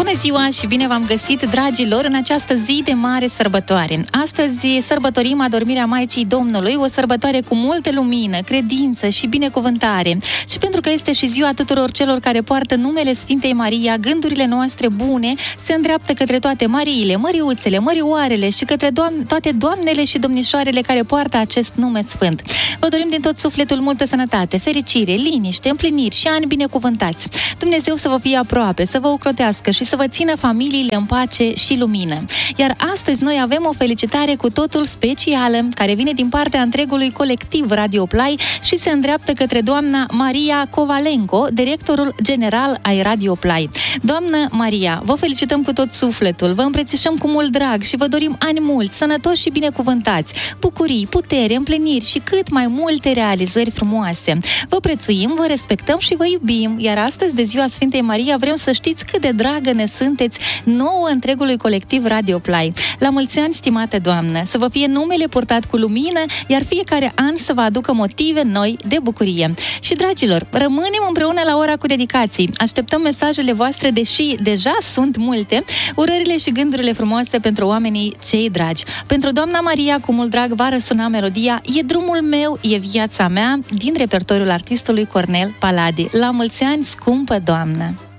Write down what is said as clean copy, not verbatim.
Bună ziua și bine v-am găsit, dragilor, în această zi de mare sărbătoare. Astăzi sărbătorim adormirea Maicii Domnului, o sărbătoare cu multă lumină, credință și binecuvântare. Și pentru că este și ziua tuturor celor care poartă numele Sfintei Maria, gândurile noastre bune se îndreaptă către toate Mariile, Măriuțele, Mărioarele și către toate doamnele și domnișoarele care poartă acest nume sfânt. Vă dorim din tot sufletul multă sănătate, fericire, liniște, împliniri și ani binecuvântați. Dumnezeu să vă fie aproape, să vă ocrotească și să vă țină familiile în pace și lumină. Iar astăzi noi avem o felicitare cu totul specială, care vine din partea întregului colectiv Radio Play și se îndreaptă către doamna Maria Kovalenko, directorul general ai Radio Play. Doamnă Maria, vă felicităm cu tot sufletul, vă îmbrățișăm cu mult drag și vă dorim ani mulți, sănătoși și binecuvântați, bucurii, putere, împliniri și cât mai multe realizări frumoase. Vă prețuim, vă respectăm și vă iubim, iar astăzi, de ziua Sfintei Maria, vrem să știți cât de dragă ne sunteți nouă întregului colectiv Radio Play. La mulți ani, stimată doamnă, să vă fie numele purtat cu lumină, iar fiecare an să vă aducă motive noi de bucurie. Și, dragilor, rămânem împreună la ora cu dedicații. Așteptăm mesajele voastre, deși deja sunt multe, urările și gândurile frumoase pentru oamenii cei dragi. Pentru doamna Maria, cu mult drag, va răsuna melodia E drumul meu, e viața mea, din repertoriul artistului Cornel Paladi. La mulți ani, scumpă doamnă!